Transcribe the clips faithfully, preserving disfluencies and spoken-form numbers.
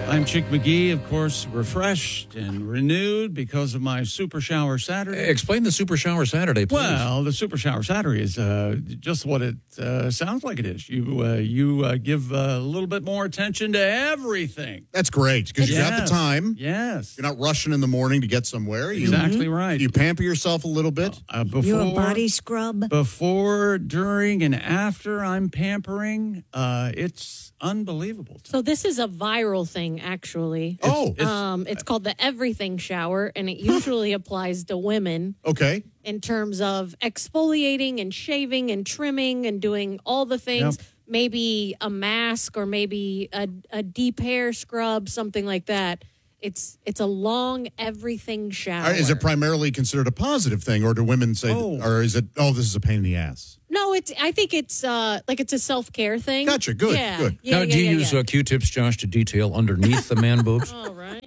I'm Chick McGee, of course, refreshed and renewed because of my Super Shower Saturday. Explain the Super Shower Saturday, please. Well, the Super Shower Saturday is uh, just what it uh, sounds like it is. You uh, you uh, give a little bit more attention to everything. That's great because you Yes. got the time. Yes. You're not rushing in the morning to get somewhere. You, Exactly right. You pamper yourself a little bit. Uh, before, You a body scrub? Before, during, and after I'm pampering, uh, it's unbelievable. So this is a viral thing, actually. Oh, It's- Um, it's called the everything shower, and it usually applies to women okay. in terms of exfoliating and shaving and trimming and doing all the things. Yep. Maybe a mask or maybe a, a deep hair scrub, something like that. It's it's a long everything shower. Are- Is it primarily considered a positive thing, or do women say, Oh. or is it, oh, this is a pain in the ass? No, it's. I think it's uh, like it's a self care thing. Gotcha. Good, Yeah. good. Yeah, now, yeah, do you yeah, use yeah. uh, Q-tips, Josh, to detail underneath the man boobs? All right.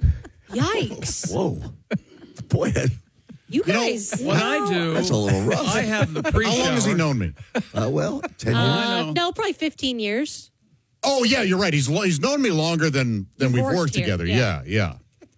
Yikes! Whoa. Boy, that, You You know, guys. What I do, that's a little rough. I have the pre-shower. How long has he known me? Uh, well, ten years. I Uh, know. no, probably fifteen years. Oh, yeah, you're right. He's lo- he's known me longer than, than You've we've worked worked here, together. yeah. Yeah, yeah.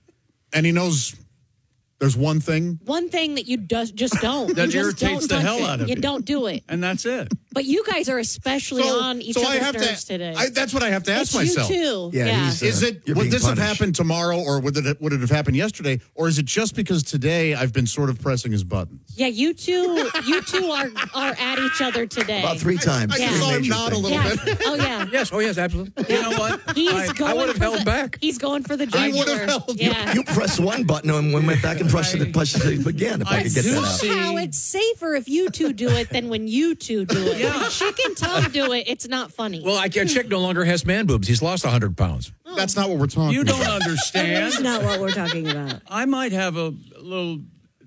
And he knows there's one thing. One thing that you does, just don't. That you just irritates don't the touch hell it. out of you. you. don't do it. And that's it. But you guys are especially on each so I other's have nerves to, today. I, that's what I have to ask it's myself. you too. Yeah, Yeah. he's, uh, Is it You're would being this have punished. happened tomorrow, or would it would it have happened yesterday, or is it just because today I've been sort of pressing his buttons? Yeah, you two. You two are are at each other today. About three times. I Yeah. just saw him Major nod a thing. little Yeah. bit. Oh yeah. Yes, oh yes, absolutely. You know what? He's I- going. I would have for held the, back. He's going for the I jugular. would have held you. Yeah. You pressed one button and we went back and pressed it, pushed it again. If I, I could get do that out. see- Somehow it's safer if you two do it than when you two do it. Yeah. When Chick and Tom do it, it's not funny. Well, I can't. Chick no longer has man boobs. He's lost one hundred pounds. That's not what we're talking You don't about. understand. That's not what we're talking about. I might have a little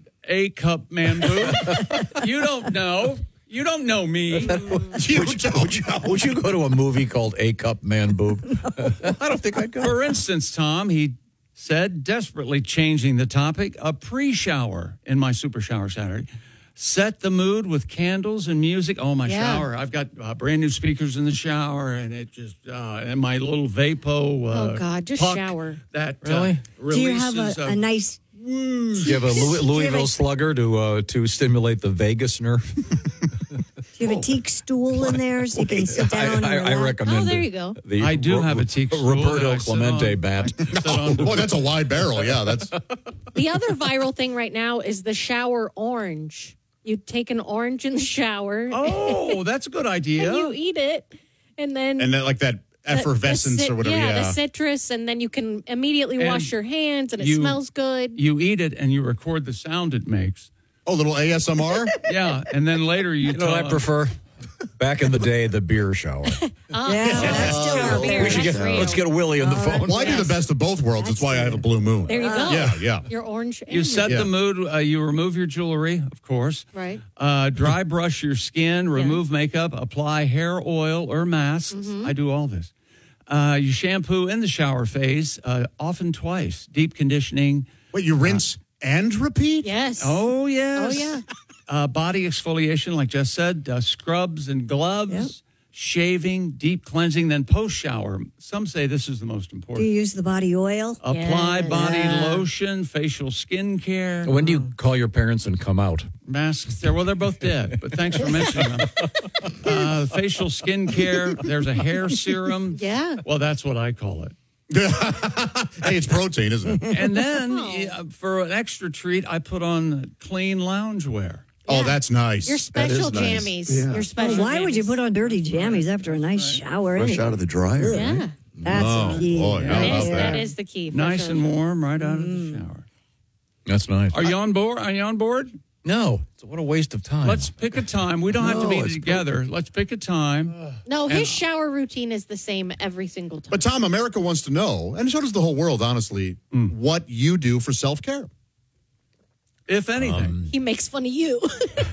A cup man boob. You don't know. You don't know me. You Would you, would, you, would you go to a movie called A Cup Man Boob? I don't think I'd go. For instance, Tom, he said, desperately changing the topic, a pre-shower in my Super Shower Saturday. Set the mood with candles and music. Oh, my Yeah. shower. I've got uh, brand new speakers in the shower, and it just, uh, and my little Vapo. Uh, Oh, God, just puck shower. That Really? uh, Do you have releases, a, uh, a nice... Do you have a Louis, Louisville Slugger to uh, to stimulate the vagus nerve? Do you have a teak stool in there so you can sit I, down? I, and I relax? recommend. Oh, there the- you go. The I do Ro- have a teak stool that I Roberto sit Clemente on. bat. sit on the- Boy, that's a wide barrel. Yeah, that's The other viral thing right now is the shower orange. You take an orange in the shower. Oh, that's a good idea. And you eat it, and then and then like that the- effervescence the cit- or whatever. Yeah, Yeah, the citrus, and then you can immediately And wash your hands, and it you- smells good. You eat it, and you record the sound it makes. oh, little A S M R. Yeah, and then later you, You know, tell I prefer back in the day the beer shower. Oh, Yeah, that's still sure, out beer, there. We should that's get, real. let's get Willie on the phone. Well, I do the best of both worlds. That's, why I have a blue moon. There you go. Yeah, yeah. Your orange. You and set Yeah. the mood. Uh, you remove your jewelry, of course. Right. Uh, dry brush your skin. Remove makeup. Apply hair oil or masks. Mm-hmm. I do all this. Uh, you shampoo in the shower phase, uh, often twice. Deep conditioning. Wait, you rinse and repeat? Yes. Oh yes. Oh, yeah. Uh, body exfoliation, like Jess said. Uh, scrubs and gloves. Yep. Shaving, deep cleansing, then post shower. Some say this is the most Do important. you use the body oil? Apply Yes. body Yeah. lotion, facial skin care. When do you call your parents and come out? Masks there. Well, they're both dead, but thanks for mentioning them. Uh, facial skin care. There's a hair serum. Yeah. Well, that's what I call it. Hey, it's protein, isn't it? And then yeah, for an extra treat, I put on clean loungewear. Oh, that's nice. Your special nice. jammies. Yeah. Your Oh, special. why would you jammies. put on dirty jammies after a nice shower? Fresh anyway? out of the dryer. Yeah. right? That's Oh, the key. boy, how That about is, that? that is the key. for Nice sure. and warm right out of the shower. That's nice. Are you on board? Are you on board? No, what a waste of time. Let's pick a time. We don't have to No, be it's together. Let's pick a time. No, And- his shower routine is the same every single time. But Tom, America wants to know, and so does the whole world, honestly, what you do for self-care. If anything. he makes fun of you.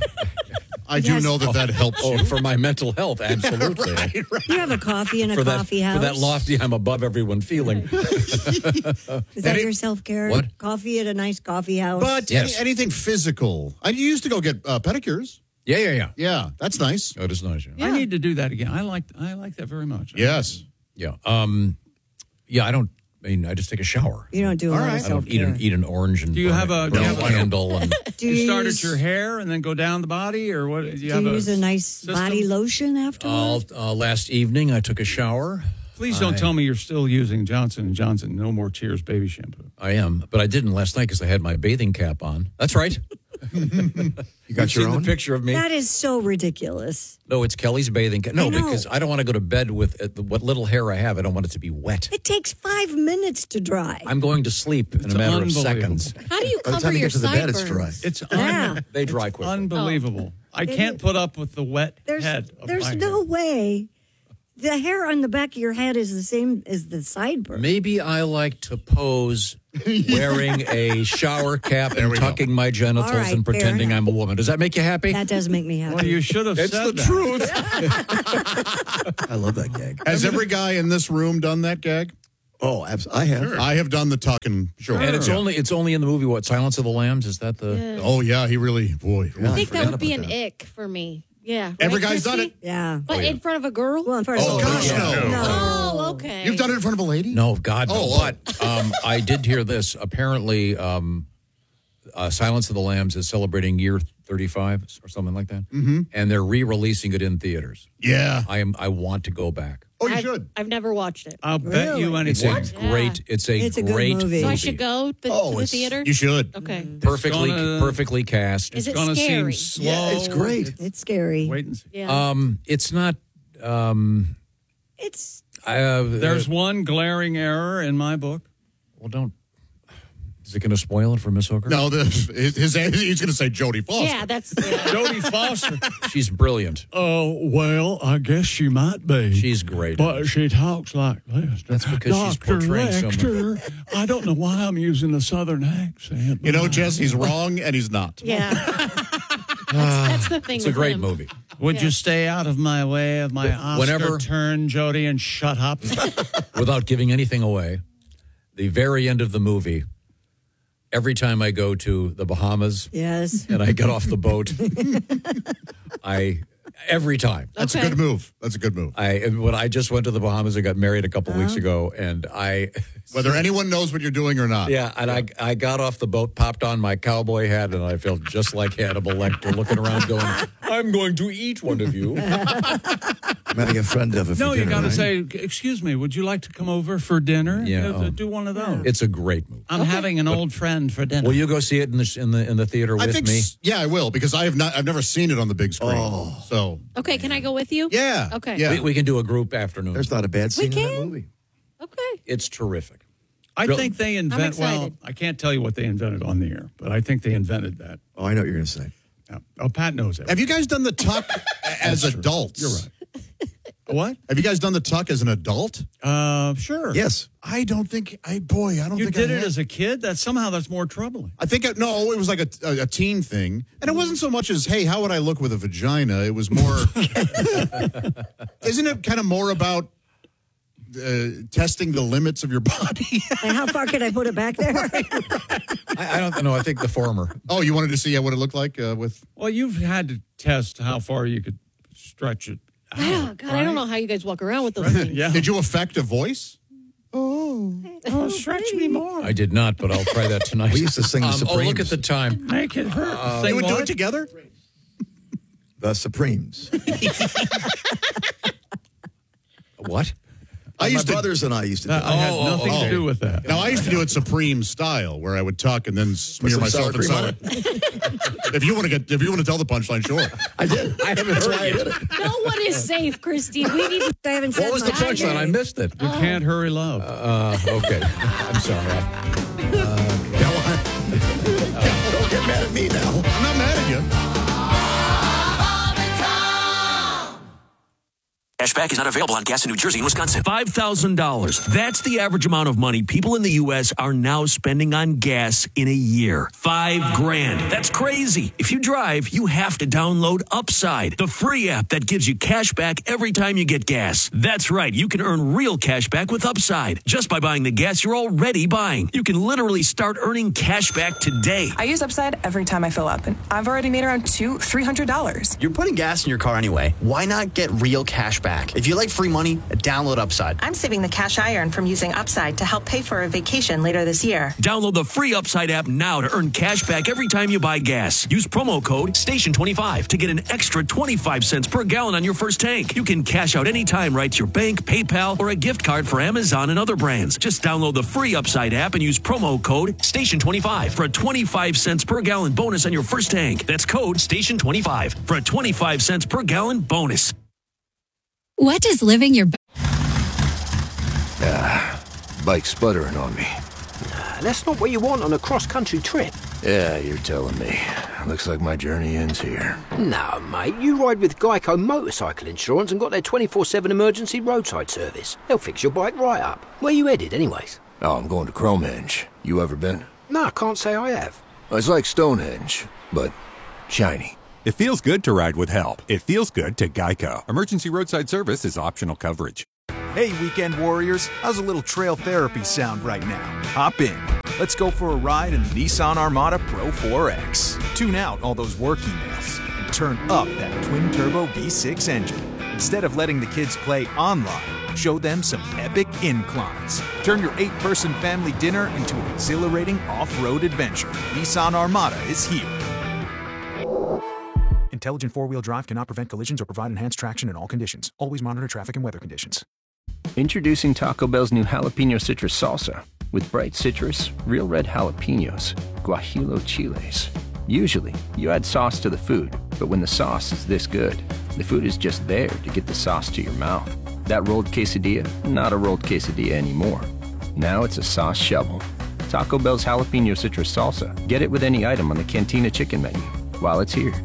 I do Yes. know that that helps Oh, you. for my mental health, absolutely. You have a coffee in a for that, coffee house. for that lofty, I'm above everyone feeling. Is that Any- your self-care? What? Coffee at a nice coffee house? But Yes. any- anything physical. I used to go get uh, pedicures. Yeah, yeah, yeah. Yeah, that's nice. That is nice. Yeah. I need to do that again. I like I like that very much. Yes. Yeah. Um, yeah, I don't I mean, I just take a shower. You don't do a lot of I don't self-care. eat an, eat an orange and Do you burn have it, a- burn do you a have a- candle. And Do You you start use, at your hair and then go down the body, or what? Do you, do have you a use a nice system? body lotion afterwards? uh, uh, last evening, I took a shower. Please don't I- tell me you're still using Johnson and Johnson No More Tears baby shampoo. I am, but I didn't last night because I had my bathing cap on. That's right. You got You've your seen own? the picture of me? That is so ridiculous. No, it's Kelly's bathing cap. No, I know. because I don't want to go to bed with uh, the- what little hair I have. I don't want it to be wet. It takes five minutes to dry. I'm going to sleep in It's a matter of unbelievable. seconds. How do you By the cover time you your get to the bed, it's sideburns? dry. It's Yeah. un- They dry quickly. unbelievable. I can't put up with the wet There's head. Of there's my no hair. way. The hair on the back of your head is the same as the sideburn. Maybe I like to pose wearing a shower cap and we go. tucking my genitals All right, and fair pretending enough. I'm a woman. Does that make you happy? That does make me happy. Well, you should have It's said the that. truth. I love that gag. Has every guy in this room done that gag? Oh, abs- I have. I have done the tuck and sure. And it's Yeah. only it's only in the movie what Silence of the Lambs is that the Yeah. Oh yeah, he really boy. Yeah. I think that forgot would be an about that. ick for me. Yeah. Every right, guy's done Christy? it. Yeah. But in front of a girl? Well, in front Oh of gosh, yeah. no. No. Oh, okay. You've done it in front of a lady? No, God, no. Oh, oh. But um, I did hear this. Apparently, um, uh, Silence of the Lambs is celebrating year thirty-five or something like that, mm-hmm. and they're re-releasing it in theaters. Yeah. I am. I want to go back. Oh, you I've, should. I've never watched it. I'll bet you Really? It's anything. a great. It's a It's a good great movie. So I should go th- Oh, to the it's- theater? You should. Okay. Perfectly, gonna- perfectly cast. Is it Gonna scary? seem slow. Yeah, it's great. It's scary. Wait and see. Yeah. Um, it's not. Um, It's uh, There's one glaring error in my book. well, don't. Is it going to spoil it for Miss Hooker? No, the, his, his he's going to say Jodie Foster. yeah, that's. Yeah. Jodie Foster. She's brilliant. Oh, well, I guess she might be. She's great. But she talks like this. That's because she's Doctor portraying someone- Lecter, I don't know why I'm using a southern accent. You know, but Jess, he's wrong and he's not. Yeah. that's, that's the thing. It's a with great him. movie. Would Yeah. you stay out of my way of my Oscar Whenever- turn, Jodie, and shut up? Without giving anything away, the very end of the movie, every time I go to the Bahamas yes. and I get off the boat, I every time. That's Okay. a good move. That's a good move. I when I just went to the Bahamas, I got married a couple weeks ago, and I Whether anyone knows what you're doing or not. yeah, and I I got off the boat, popped on my cowboy hat, and I felt just like Hannibal Lecter, looking around, going, "I'm going to eat one of you." I'm having a friend over for No, you dinner, got to right? say, excuse me, would you like to come over for dinner? Yeah, Uh, oh. Do one of those. It's a great movie. I'm having an old friend for dinner. Will you go see it in the in the in the theater I with think, me? s- yeah, I will because I have not, I've never seen it on the big screen. Oh. So, Okay, can I go with you? yeah. Okay. Yeah. We, we can do a group afternoon. There's not a bad scene in that can. movie. Okay. It's terrific. I Really? think they invent. Well, excited. I can't tell you what they invented on the air, but I think they invented that. Oh, I know what you're going to say. Yeah. Oh, Pat knows Have that. you guys done the tuck as adults? You're right. What? Have you guys done the tuck as an adult? Uh, sure. Yes. I don't think, I boy, I don't You think did I it have. as a kid. That somehow that's more troubling. I think, I, no, it was like a, a, a teen thing. And it wasn't so much as, hey, how would I look with a vagina? It was more, isn't it kind of more about uh, testing the limits of your body? And how far can I put it back there? I, I don't know. I think the former. Oh, you wanted to see what it looked like uh, with, Well, you've had to test how far you could stretch it. out, Oh, God, I don't know right? how you guys walk around with those things. Yeah. did you affect a voice? Oh, stretch me more. I did not, but I'll try that tonight. We used to sing the Um, oh, Supremes. look at the time. Make it hurt. They Sing would do what? it together? The Supremes. What? I My used to, brothers and I used to do Uh, I had Oh, oh, nothing oh. to do with that. now I used to do it Supreme style, where I would tuck and then smear some myself in sour sour. cream if you want to get, if you want to tell the punchline, sure. I did. I haven't That's why I did it. No one is safe, Christy. We need to. I haven't said What was the much. punchline? I missed it. You can't hurry love. Uh, okay. I'm sorry. Go on. Don't get mad at me now. I'm not mad at you. Cashback is not available on gas in New Jersey and Wisconsin. five thousand dollars. That's the average amount of money people in the U S are now spending on gas in a year. Five grand. That's crazy. If you drive, you have to download Upside, the free app that gives you cash back every time you get gas. That's right. You can earn real cash back with Upside just by buying the gas you're already buying. You can literally start earning cash back today. I use Upside every time I fill up, and I've already made around two, three hundred dollars. You're putting gas in your car anyway. Why not get real cash back? back. If you like free money, download Upside. I'm saving the cash I earn from using Upside to help pay for a vacation later this year. Download the free Upside app now to earn cash back every time you buy gas. Use promo code station twenty-five to get an extra twenty-five cents per gallon on your first tank. You can cash out anytime right to your bank, PayPal, or a gift card for Amazon and other brands. Just download the free Upside app and use promo code station twenty-five for a twenty-five cents per gallon bonus on your first tank. That's code station twenty-five for a twenty-five cents per gallon bonus. What does living your Ah, bike sputtering on me. Nah, that's not what you want on a cross-country trip. Yeah, you're telling me. Looks like my journey ends here. No, mate, you ride with Geico Motorcycle Insurance and got their twenty-four seven emergency roadside service. They'll fix your bike right up. Where you headed, anyways? Oh, I'm going to Cromenge. You ever been? No, I can't say I have. It's like Stonehenge, but shiny. It feels good to ride with help. It feels good to Geico. Emergency roadside service is optional coverage. Hey, weekend warriors, how's a little trail therapy sound right now? Hop in. Let's go for a ride in the Nissan Armada Pro four X. Tune out all those work emails and turn up that twin-turbo V six engine. Instead of letting the kids play online, show them some epic inclines. Turn your eight-person family dinner into an exhilarating off-road adventure. Nissan Armada is here. Intelligent four-wheel drive cannot prevent collisions or provide enhanced traction in all conditions. Always monitor traffic and weather conditions. Introducing Taco Bell's new Jalapeno Citrus Salsa. With bright citrus, real red jalapenos, guajillo chiles. Usually, you add sauce to the food, but when the sauce is this good, the food is just there to get the sauce to your mouth. That rolled quesadilla, not a rolled quesadilla anymore. Now it's a sauce shovel. Taco Bell's Jalapeno Citrus Salsa. Get it with any item on the Cantina Chicken menu while it's here.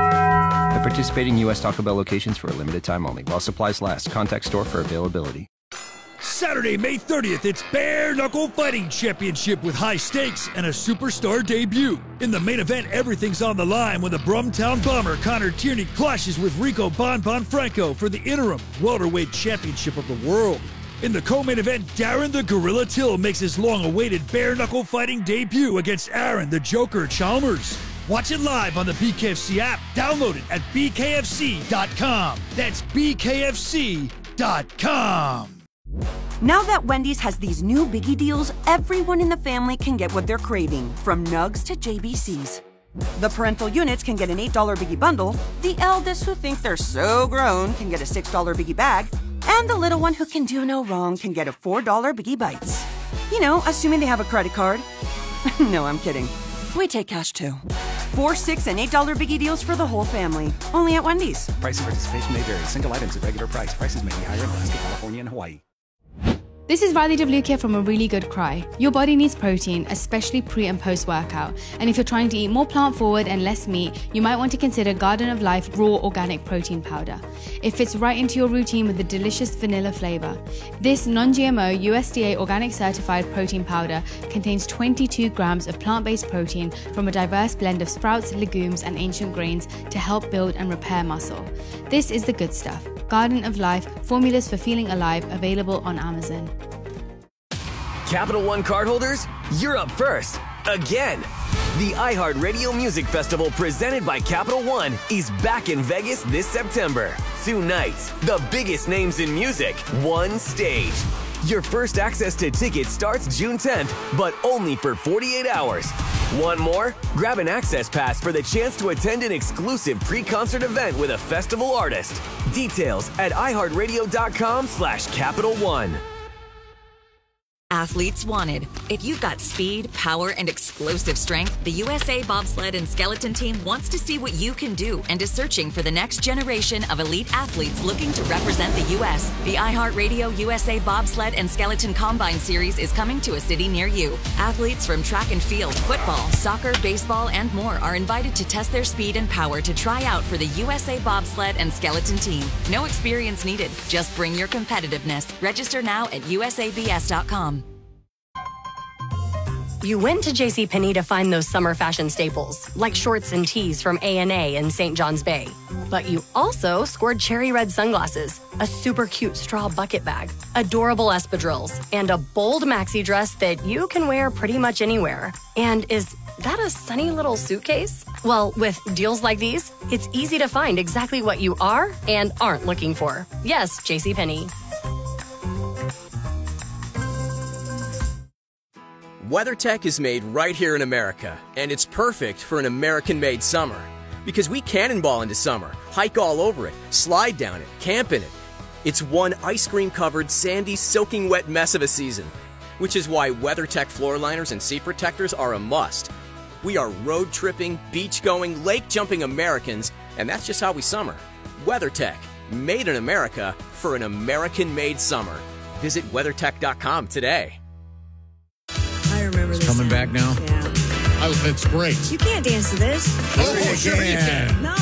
At participating U S Taco Bell locations for a limited time only. While supplies last. Contact store for availability. Saturday, May thirtieth, it's Bare Knuckle Fighting Championship with high stakes and a superstar debut. In the main event, everything's on the line when the Brumtown Bomber Connor Tierney clashes with Rico Bon Bon Franco for the interim welterweight championship of the world. In the co-main event, Darren the Gorilla Till makes his long-awaited Bare Knuckle Fighting debut against Aaron the Joker Chalmers. Watch it live on the B K F C app. Download it at B K F C dot com. That's B K F C dot com. Now that Wendy's has these new biggie deals, everyone in the family can get what they're craving, from nugs to J B Cs. The parental units can get an eight dollar biggie bundle, the eldest who think they're so grown can get a six dollar biggie bag, and the little one who can do no wrong can get a four dollar biggie bites. You know, assuming they have a credit card. No, I'm kidding. We take cash too. Four, six, and eight dollar biggie deals for the whole family. Only at Wendy's. Price and participation may vary. Single items at regular price. Prices may be higher in Alaska, California, and Hawaii. This is Riley Devlukia from A Really Good Cry. Your body needs protein, especially pre and post workout. And if you're trying to eat more plant forward and less meat, you might want to consider Garden of Life Raw Organic Protein Powder. It fits right into your routine with a delicious vanilla flavor. This non-G M O U S D A organic certified protein powder contains twenty-two grams of plant-based protein from a diverse blend of sprouts, legumes, and ancient grains to help build and repair muscle. This is the good stuff. Garden of Life, formulas for feeling alive, available on Amazon. Capital One cardholders, you're up first. Again. The iHeartRadio Music Festival presented by Capital One is back in Vegas this September. Two nights, the biggest names in music, one stage. Your first access to tickets starts June tenth, but only for forty-eight hours. Want more? Grab an access pass for the chance to attend an exclusive pre-concert event with a festival artist. Details at iHeartRadio.com slash Capital One. Athletes wanted. If you've got speed, power, and explosive strength, the U S A Bobsled and Skeleton Team wants to see what you can do and is searching for the next generation of elite athletes looking to represent the U S. The iHeartRadio U S A Bobsled and Skeleton Combine Series is coming to a city near you. Athletes from track and field, football, soccer, baseball, and more are invited to test their speed and power to try out for the U S A Bobsled and Skeleton Team. No experience needed. Just bring your competitiveness. Register now at U S A B S dot com. You went to JCPenney to find those summer fashion staples, like shorts and tees from A and A in Saint John's Bay. But you also scored cherry red sunglasses, a super cute straw bucket bag, adorable espadrilles, and a bold maxi dress that you can wear pretty much anywhere. And is that a sunny little suitcase? Well, with deals like these, it's easy to find exactly what you are and aren't looking for. Yes, JCPenney. WeatherTech is made right here in America, and it's perfect for an American-made summer. Because we cannonball into summer, hike all over it, slide down it, camp in it. It's one ice cream-covered, sandy, soaking wet mess of a season, which is why WeatherTech floor liners and seat protectors are a must. We are road-tripping, beach-going, lake-jumping Americans, and that's just how we summer. WeatherTech, made in America for an American-made summer. Visit weathertech dot com today. I remember It's this. coming back now? Yeah. Oh, it's great. You can't dance to this. Oh, sure you can. No.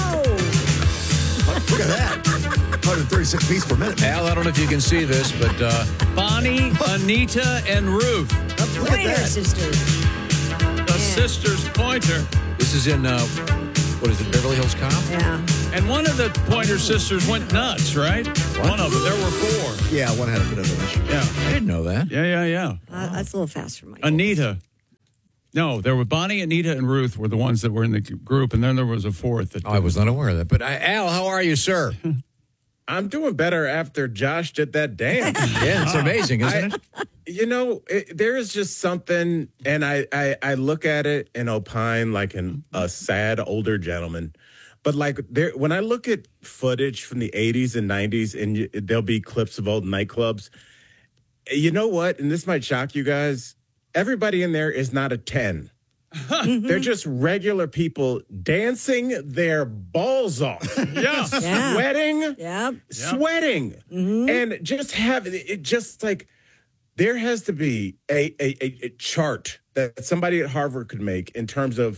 Look at that. one hundred thirty-six beats per minute. Al, I don't know if you can see this, but uh, Bonnie, Anita, and Ruth. The Pointer Sisters. The Sisters Pointer. this is in, uh, what is it, Beverly Hills Cop? Yeah. And one of the Pointer Sisters went nuts, right? What? One of them. There were four. Yeah, one had a bit of an issue. Yeah. I didn't know that. Yeah, yeah, yeah. Uh, that's a little fast for my Anita. No, there were Bonnie, Anita, and Ruth were the ones that were in the group, and then there was a fourth. That Oh, I was not aware of that. But I, Al, how are you, sir? I'm doing better after Josh did that dance. Yeah, it's amazing, isn't I, it? You know, it, there is just something, and I, I, I look at it and opine like an, a sad older gentleman. But like there, when I look at footage from the eighties and nineties, and you, there'll be clips of old nightclubs, you know what? And this might shock you guys. Everybody in there is not a ten. They're just regular people dancing their balls off. Yeah. Yeah. Sweating. Yep. Sweating. Mm-hmm. And just have it just like there has to be a, a, a, a chart that somebody at Harvard could make in terms of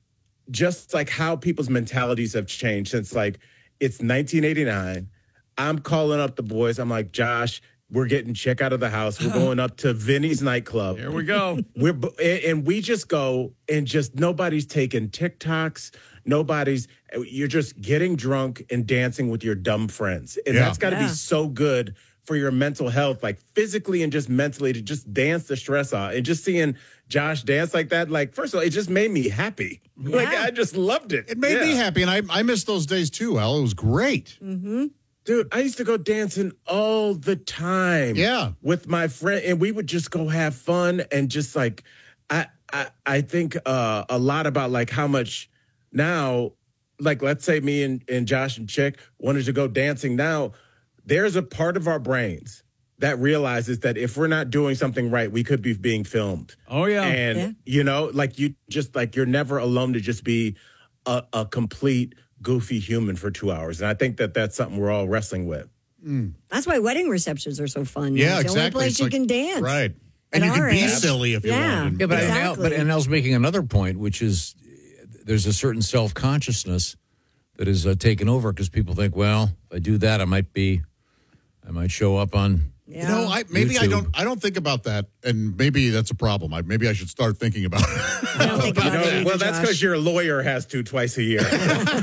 just like how people's mentalities have changed since like it's nineteen eighty-nine. I'm calling up the boys. I'm like, Josh, we're getting check out of the house. We're going up to Vinny's nightclub. Here we go. We're and we just go and just nobody's taking TikToks. Nobody's. You're just getting drunk and dancing with your dumb friends, and Yeah. that's got to Yeah. be so good for your mental health, like physically and just mentally, to just dance the stress out. And just seeing Josh dance like that, like first of all, it just made me happy. Like I just loved it. It made me Yeah. happy, and I, I miss those days too, Al. It was great. Mm-hmm. Dude, I used to go dancing all the time. Yeah. With my friend, and we would just go have fun and just like, I I, I think uh, a lot about like how much now, like let's say me and, and Josh and Chick wanted to go dancing now, there's a part of our brains that realizes that if we're not doing something right, we could be being filmed. Oh, yeah. And, Yeah. you know, like you just like, you're never alone to just be a, a complete goofy human for two hours. And I think that that's something we're all wrestling with. That's why wedding receptions are so fun. Yeah, It's the exactly. only place It's you like- can dance. Right. At And you can our be age. silly if you Yeah. want. Yeah, but, Exactly. Al, but and Al's making another point, which is there's a certain self-consciousness that is uh, taken over because people think, well, if I do that, I might be, I might show up on. Yeah. You know, I maybe I YouTube. don't I don't think about that, and maybe that's a problem. I, maybe I should start thinking about it. I don't think You about know, it either, well, that's Josh. because your lawyer has to twice a year.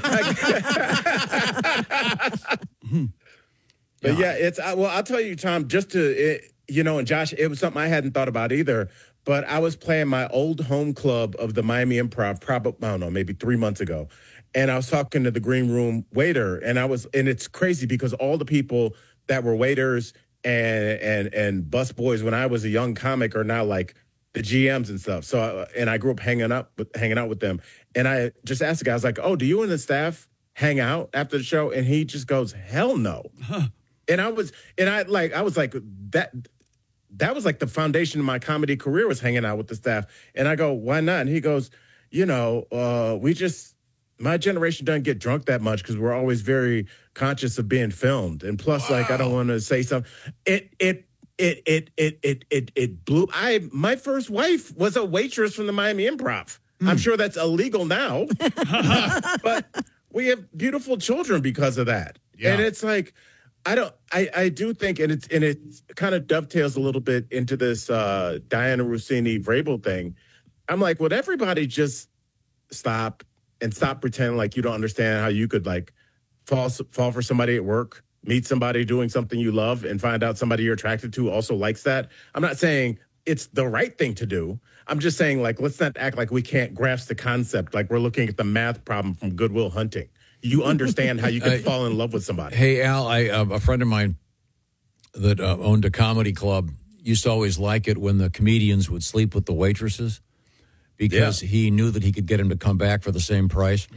But yeah, it's uh, well. I'll tell you, Tom. Just to it, you know, and Josh, it was something I hadn't thought about either. But I was playing my old home club of the Miami Improv, probably I don't know, maybe three months ago, and I was talking to the green room waiter, and I was, and it's crazy because all the people that were waiters and and and busboys when I was a young comic are now like the G Ms and stuff. So, uh, and I grew up hanging up with hanging out with them, and I just asked the guy, I was like, "Oh, do you and the staff hang out after the show?" And he just goes, "Hell no." And I was, and I like, I was like, that, that was like the foundation of my comedy career was hanging out with the staff. And I go, why not? And he goes, you know, uh, we just, my generation doesn't get drunk that much because we're always very conscious of being filmed. And plus, wow. like, I don't want to say something. It, it, it, it, it, it, it, it blew. I, my first wife was a waitress from the Miami Improv. Mm. I'm sure that's illegal now, but we have beautiful children because of that. Yeah. And it's like, I don't. I, I do think, and it's and it kind of dovetails a little bit into this uh, Diana Rossini Vrabel thing. I'm like, would everybody just stop and stop pretending like you don't understand how you could like fall fall for somebody at work, meet somebody doing something you love, and find out somebody you're attracted to also likes that? I'm not saying it's the right thing to do. I'm just saying, like, let's not act like we can't grasp the concept. Like we're looking at the math problem from Good Will Hunting. You understand how you can uh, fall in love with somebody. Hey, Al, I, uh, a friend of mine that uh, owned a comedy club used to always like it when the comedians would sleep with the waitresses because yeah. he knew that he could get them to come back for the same price.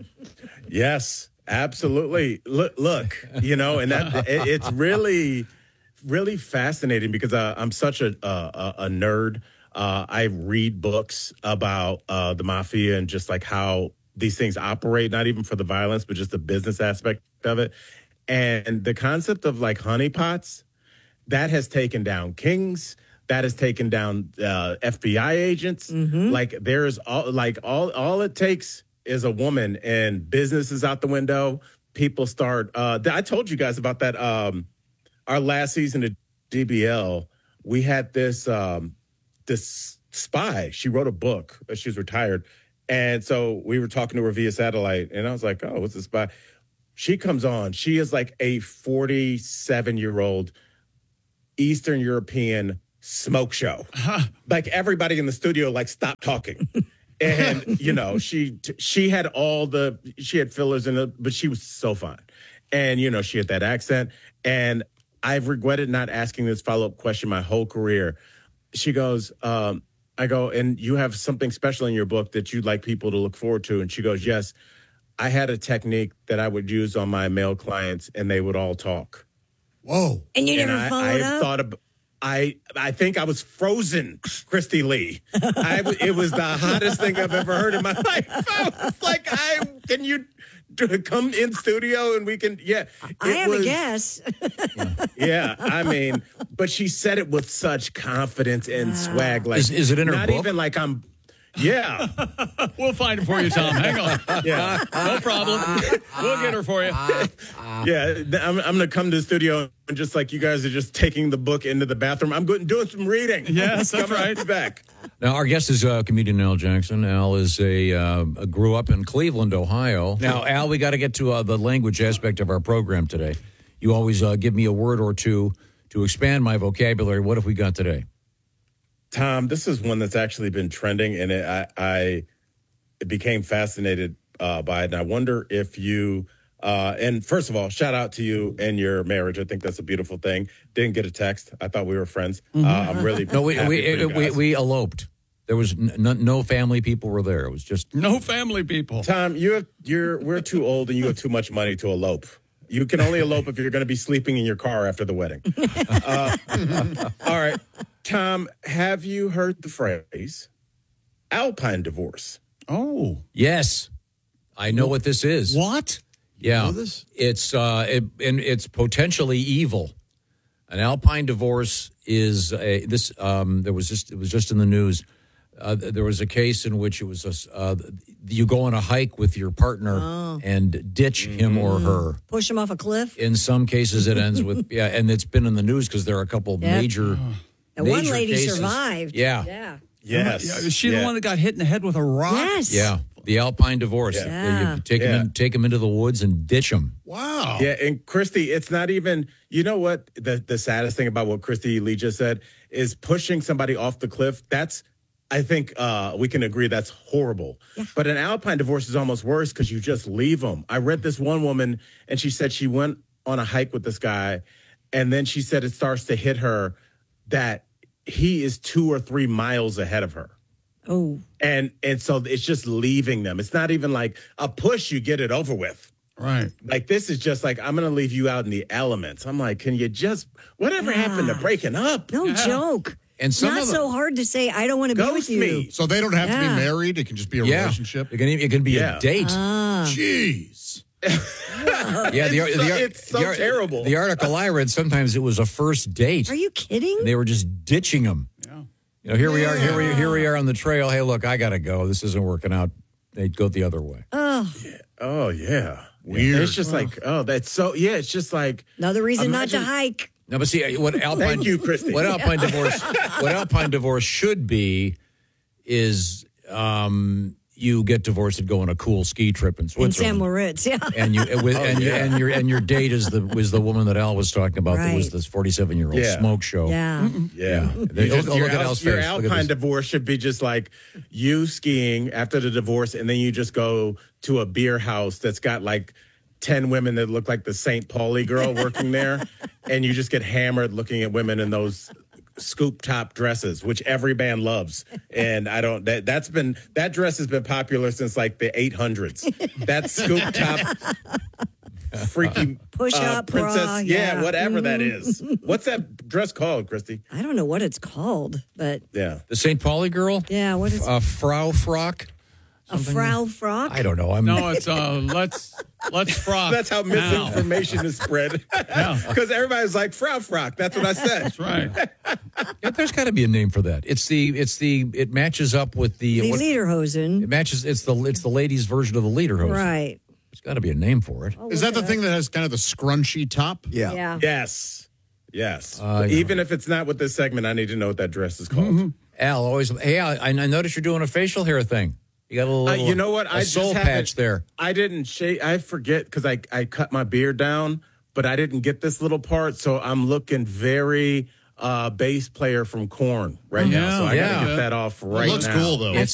Yes, absolutely. Look, look, you know, and that it, it's really, really fascinating because uh, I'm such a a, a nerd. Uh, I read books about uh, the mafia and just like how these things operate, not even for the violence, but just the business aspect of it. And the concept of like honeypots, that has taken down kings. That has taken down uh, F B I agents. Mm-hmm. Like there's all like all all it takes is a woman, and business is out the window. People start. Uh, I told you guys about that. Um, our last season of D B L, we had this um, this spy. She wrote a book. She's retired, and so we were talking to her via satellite. And I was like, "Oh, what's the spy?" She comes on. She is like a forty-seven-year-old Eastern European smoke show. Huh. Like everybody in the studio, like, stop talking. And, you know, she she had all the, she had fillers in it, but she was so fine. And, you know, she had that accent. And I've regretted not asking this follow-up question my whole career. She goes, um, I go, and you have something special in your book that you'd like people to look forward to. And she goes, yes. I had a technique that I would use on my male clients, and they would all talk. Whoa! And you and never I, followed I've up? Thought of, I I think I was frozen, Christy Lee. I, it was the hottest thing I've ever heard in my life. I was like, I can you come in studio and we can? Yeah, I have was, a guess. Yeah, I mean, but she said it with such confidence and swag. Like, is, is it in her not book? even like I'm. Yeah. We'll find it for you, Tom. Hang on. Yeah. No problem. We'll get her for you. Yeah. I'm, I'm going to come to the studio and just like you guys are just taking the book into the bathroom. I'm going doing some reading. Yes, that's right. Back. Now, our guest is uh, comedian Al Jackson. Al is a uh, grew up in Cleveland, Ohio. Now, Al, we got to get to uh, the language aspect of our program today. You always uh, give me a word or two to expand my vocabulary. What have we got today? Tom, this is one that's actually been trending, and it, I, I became fascinated uh, by it. And I wonder if you, uh, and first of all, shout out to you and your marriage. I think that's a beautiful thing. Didn't get a text. I thought we were friends. Mm-hmm. Uh, I'm really no. We happy we, for you we, guys. we eloped. There was n- no family people were there. It was just no family people. Tom, you have, you're we're too old, and you have too much money to elope. You can only elope if you're going to be sleeping in your car after the wedding. Uh, all right. Tom, have you heard the phrase Alpine divorce? Oh. Yes. I know what this is. What? Yeah. You know this? It's uh it, and it's potentially evil. An Alpine divorce is a this um there was just it was just in the news. Uh, there was a case in which it was a, uh, you go on a hike with your partner Oh. and ditch him or her. Push him off a cliff? In some cases, it ends with yeah, and it's been in the news because there are a couple Yep. major. And one major lady cases. survived. Yeah. Yeah. Yes. Yeah, is she Yeah. the one that got hit in the head with a rock? Yes. Yeah, the Alpine divorce. Yeah. Yeah, you take Yeah. him, in, take him into the woods and ditch him. Wow. Yeah, and Christy, it's not even, you know what? The the saddest thing about what Christy Lee just said is pushing somebody off the cliff. That's, I think uh, we can agree that's horrible. Yeah. But an Alpine divorce is almost worse because you just leave them. I read this one woman, and she said she went on a hike with this guy, and then she said it starts to hit her that he is two or three miles ahead of her. Oh. And and so it's just leaving them. It's not even like a push, you get it over with. Right. Like, this is just like, I'm going to leave you out in the elements. I'm like, can you just, whatever Yeah. happened to breaking up? No Yeah. joke. And some Not of them, so hard to say, I don't want to be Ghost with you. me. So they don't have to Yeah. be married. It can just be a yeah, relationship. It can, it can be Yeah. a date. Ah. Jeez. yeah, the, it's, the, so, the, it's so the, terrible. The article I read, sometimes it was a first date. Are you kidding? And they were just ditching him. Yeah. You know, here we are, here we here we are on the trail. Hey, look, I gotta go. This isn't working out. They'd go the other way. Oh, Oh, yeah. Weird. It's just like, oh, that's so, yeah, it's just like. another reason not to Imagine- hike. No, but see what Alpine. Thank you, Christy. What Alpine divorce? What Alpine divorce should be is, um, you get divorced and go on a cool ski trip in In Switzerland. San Moritz, yeah. And you with, and, you, and your and your date is the was the woman that Al was talking about that was Right. this forty-seven year old Yeah. smoke show. Yeah. Yeah. They- You just- look your at Al- Al's your face. Look at Alpine this. divorce should be just like you skiing after the divorce, and then you just go to a beer house that's got like ten women that look like the Saint Pauli girl working there, and you just get hammered looking at women in those scoop top dresses, which every band loves. And I don't that that's been that dress has been popular since like the eight hundreds. That scoop top freaky Push uh, up bra, princess. yeah. Yeah, whatever that Mhm. is. What's that dress called, Christy? I don't know what it's called, but Yeah. The Saint Pauli girl? yeah, what is Uh, Frau Frock? a Frau frock? I don't know. I'm No, it's uh, let's let's frock. That's how now. misinformation is spread. Because everybody's like, Frau Frock. That's what I said. That's right. Yeah, there's got to be a name for that. It's the it's the it matches up with the The what- lederhosen. it matches. It's the it's the ladies' version of the lederhosen. Right. There's got to be a name for it. Is that the thing that has kind of the scrunchy top? Yeah. Yeah. Yes. Yes. Uh, Even if it's not with this segment, I need to know what that dress is called. Al always. Hey, Al, I, I noticed you're doing a facial hair thing. You got a little. Uh, you know what? A I soul just haven't- patch there. I didn't shave. I forget because I, I cut my beard down, but I didn't get this little part. So I'm looking very uh, bass player from Korn right now. So I got Yeah. to get that off right It looks now. cool, though. It's